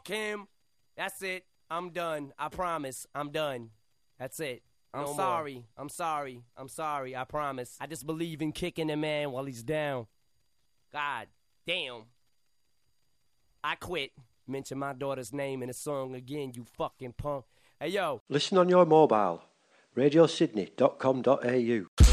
Fuck him. That's it. I'm done. I promise. I'm done. That's it. I'm sorry. I'm sorry. I'm sorry. I promise. I just believe in kicking a man while he's down. God damn. I quit. Mention my daughter's name in a song again, you fucking punk. Hey, yo. Listen on your mobile. radiosydney.com.au